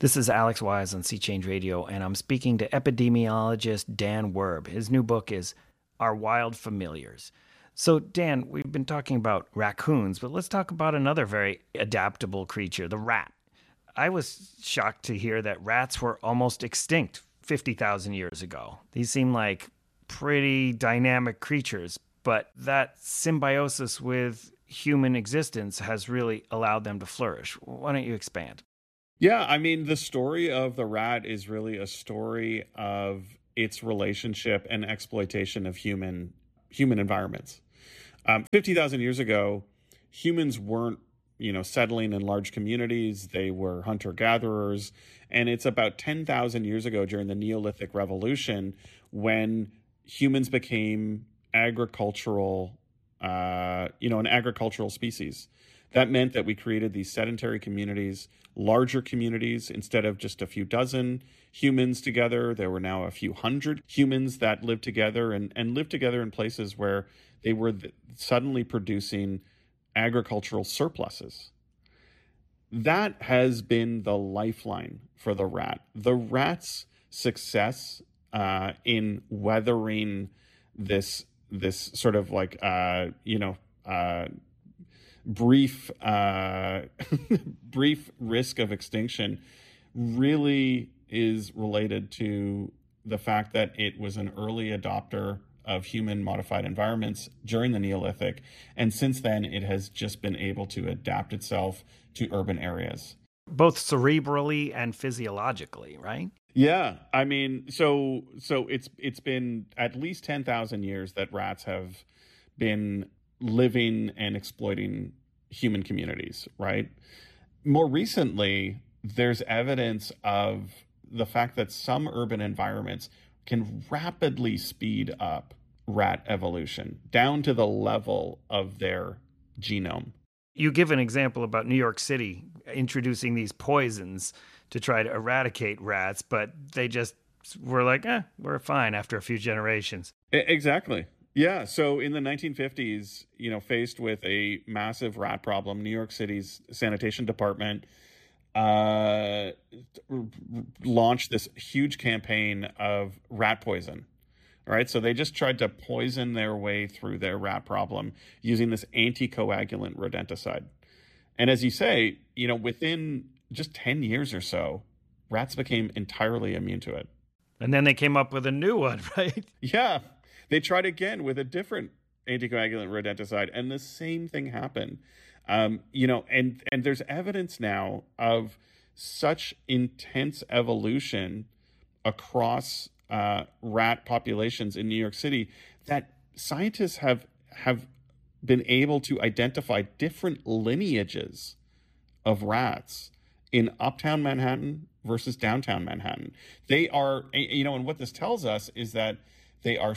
This is Alex Wise on Sea Change Radio, and I'm speaking to epidemiologist Dan Werb. His new book is Our Wild Familiars. So, Dan, we've been talking about raccoons, but let's talk about another very adaptable creature, the rat. I was shocked to hear that rats were almost extinct 50,000 years ago. These seem like pretty dynamic creatures, but that symbiosis with human existence has really allowed them to flourish. Why don't you expand? Yeah, I mean, the story of the rat is really a story of its relationship and exploitation of human environments. 50,000 years ago, humans weren't, settling in large communities. They were hunter-gatherers. And it's about 10,000 years ago during the Neolithic Revolution when humans became agricultural, an agricultural species. That meant that we created these sedentary communities, larger communities. Instead of just a few dozen humans together, there were now a few hundred humans that lived together and lived together in places where they were suddenly producing agricultural surpluses. That has been the lifeline for the rat. The rat's success in weathering this sort of like, brief risk of extinction really is related to the fact that it was an early adopter of human modified environments during the Neolithic, and since then it has just been able to adapt itself to urban areas, Both cerebrally and physiologically, right? yeah. I mean, so it's been at least 10,000 years that rats have been living and exploiting human communities, right? More recently, there's evidence of the fact that some urban environments can rapidly speed up rat evolution down to the level of their genome. You give an example about New York City introducing these poisons to try to eradicate rats, but they just were like, we're fine after a few generations. Exactly. Yeah. So in the 1950s, faced with a massive rat problem, New York City's sanitation department launched this huge campaign of rat poison. All right. So they just tried to poison their way through their rat problem using this anticoagulant rodenticide. And as you say, within just 10 years or so, rats became entirely immune to it. And then they came up with a new one, right? Yeah. They tried again with a different anticoagulant rodenticide, and the same thing happened. And there's evidence now of such intense evolution across rat populations in New York City that scientists have been able to identify different lineages of rats in uptown Manhattan versus downtown Manhattan. They are, and what this tells us is that they are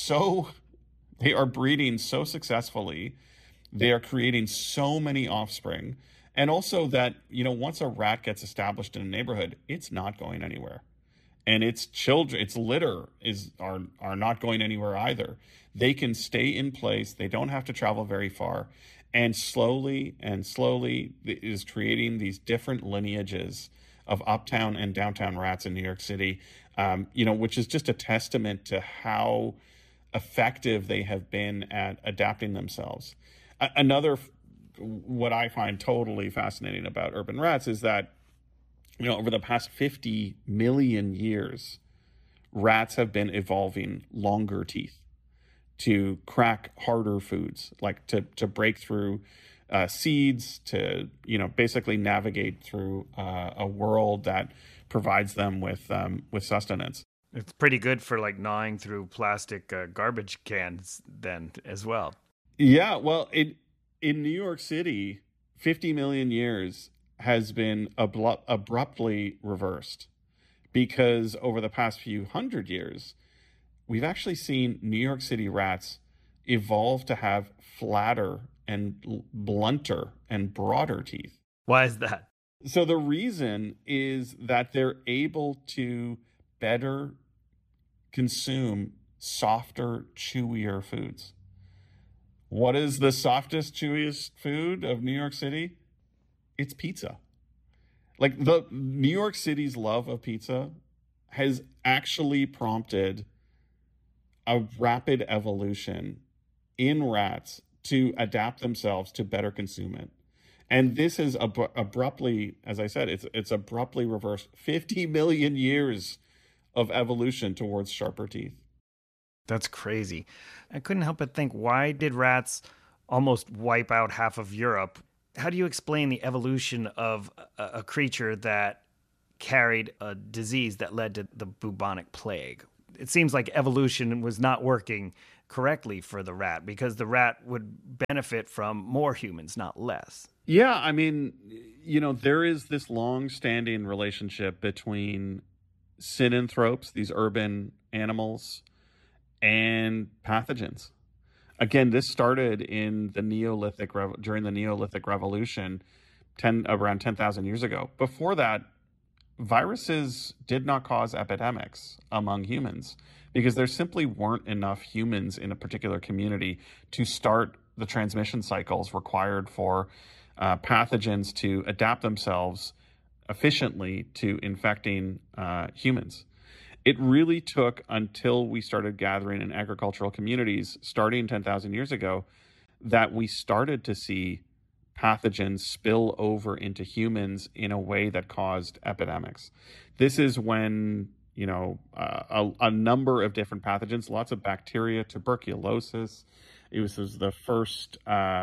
breeding so successfully. They are creating so many offspring. And also that, once a rat gets established in a neighborhood, it's not going anywhere. And its children, its litter are not going anywhere either. They can stay in place. They don't have to travel very far. And slowly it is creating these different lineages of uptown and downtown rats in New York City, which is just a testament to how effective they have been at adapting themselves. Another, what I find totally fascinating about urban rats is that, over the past 50 million years, rats have been evolving longer teeth to crack harder foods, like to break through seeds, to basically navigate through a world that provides them with sustenance. It's pretty good for like gnawing through plastic garbage cans then as well. Yeah, well, in New York City, 50 million years has been abruptly reversed, because over the past few hundred years, we've actually seen New York City rats evolve to have flatter and blunter and broader teeth. Why is that? So the reason is that they're able to better consume softer, chewier foods. What is the softest, chewiest food of New York City? It's pizza. Like the New York City's love of pizza has actually prompted a rapid evolution in rats to adapt themselves to better consume it. And this is abruptly, as I said, it's abruptly reversed 50 million years of evolution towards sharper teeth. That's crazy. I couldn't help but think, why did rats almost wipe out half of Europe? How do you explain the evolution of a creature that carried a disease that led to the bubonic plague? It seems like evolution was not working correctly for the rat, because the rat would benefit from more humans, not less. Yeah, I mean, there is this long-standing relationship between synanthropes, these urban animals, and pathogens. Again, this started in the during the Neolithic Revolution, around 10,000 years ago. Before that, viruses did not cause epidemics among humans because there simply weren't enough humans in a particular community to start the transmission cycles required for pathogens to adapt themselves efficiently to infecting humans. It really took until we started gathering in agricultural communities, starting 10,000 years ago, that we started to see pathogens spill over into humans in a way that caused epidemics. This is when, a number of different pathogens, lots of bacteria, tuberculosis. It was the first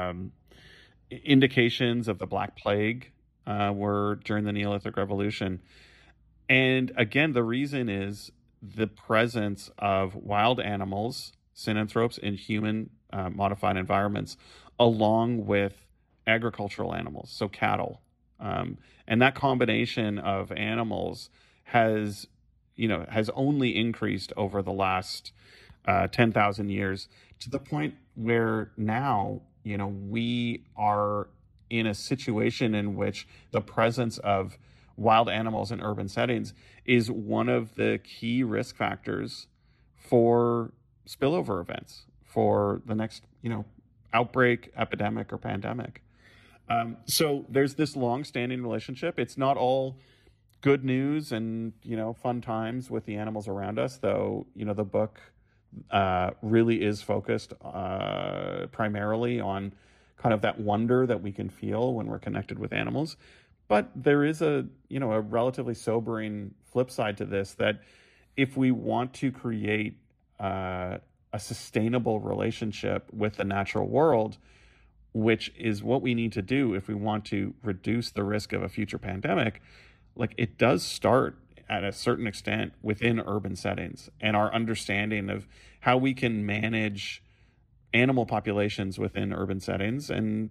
indications of the Black Plague were during the Neolithic Revolution. And again, the reason is the presence of wild animals, synanthropes, in human modified environments, along with agricultural animals, so cattle. And that combination of animals has only increased over the last 10,000 years, to the point where now, we are in a situation in which the presence of wild animals in urban settings is one of the key risk factors for spillover events, for the next, outbreak, epidemic, or pandemic. So there's this long-standing relationship. It's not all good news and, fun times with the animals around us, though, the book really is focused primarily on kind of that wonder that we can feel when we're connected with animals. But there is a relatively sobering flip side to this, that if we want to create a sustainable relationship with the natural world, which is what we need to do if we want to reduce the risk of a future pandemic, like, it does start at a certain extent within urban settings, and our understanding of how we can manage animal populations within urban settings. And,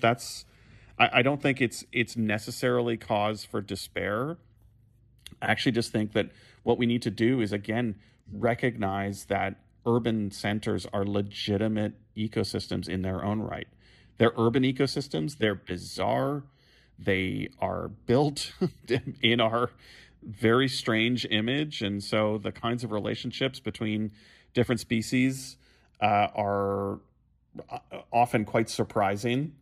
I don't think it's necessarily cause for despair. I actually just think that what we need to do is, again, recognize that urban centers are legitimate ecosystems in their own right. They're urban ecosystems. They're bizarre. They are built in our very strange image. And so the kinds of relationships between different species are often quite surprising.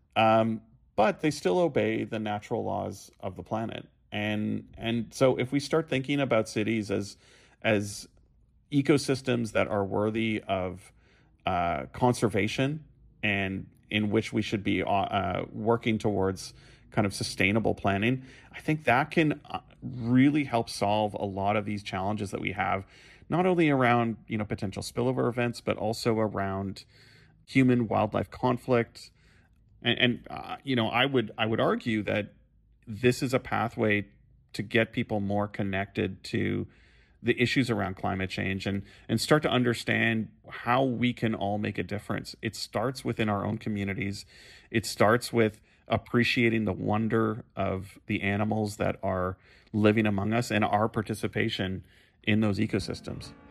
But they still obey the natural laws of the planet. And so if we start thinking about cities as ecosystems that are worthy of conservation, and in which we should be working towards kind of sustainable planning, I think that can really help solve a lot of these challenges that we have, not only around potential spillover events, but also around human wildlife conflict. And I would argue that this is a pathway to get people more connected to the issues around climate change, and start to understand how we can all make a difference. It starts within our own communities. It starts with appreciating the wonder of the animals that are living among us and our participation in those ecosystems.